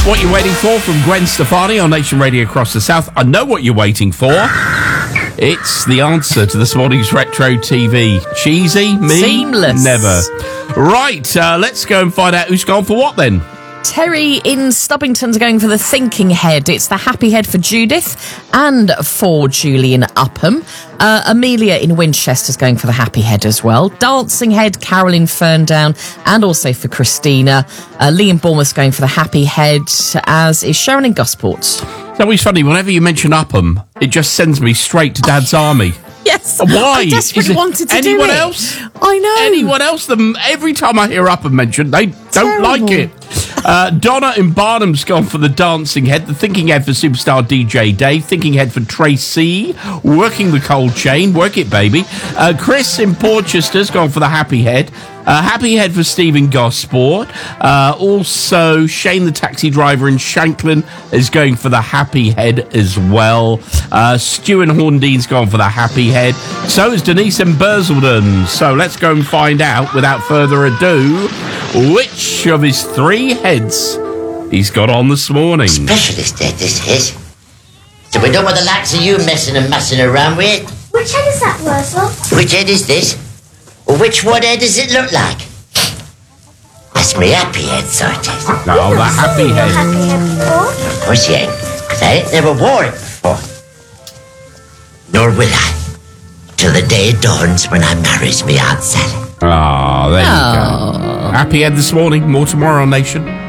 What You're Waiting For from Gwen Stefani on Nation Radio across the South. I know what you're waiting for. It's the answer to this morning's Retro TV. Cheesy? Me? Seamless. Never. Right, let's go and find out who's gone for what then. Terry in Stubbington's going for the thinking head. It's the happy head for Judith and for Julian Upham. Amelia in Winchester's going for the happy head as well. Dancing head, Carolyn Ferndown, and also for Christina. Lee in Bournemouth's going for the happy head, as is Sharon in Gosport. It's always funny, whenever you mention Upham, it just sends me straight to Dad's Army. Yes. Why? I desperately wanted to do it. Anyone else? I know. Anyone else? Every time I hear Upham mentioned, they don't like it. Donna in Barnum's gone for the dancing head, the thinking head for superstar DJ Dave, thinking head for Tracy, working the cold chain, work it baby. Chris in Porchester's gone for the happy head. Happy head for Stephen Gosport. Also, Shane the taxi driver in Shanklin is going for the happy head as well. Stu in Horndean's gone for the happy head. So is Denise in Bursledon. So let's go and find out, without further ado, which of his three heads he's got on this morning. Specialist head, this is. So we don't want the likes of you messing around with it. Which head is that, Wurzel? Which head is this? Or which one head does it look like? That's me happy head, so it is. No, the happy head. Happy head before? Of course you ain't, because I ain't never wore it before. Nor will I, till the day dawns when I marries me Aunt Sally. Ah, there you go. Happy head this morning. More tomorrow on Nation.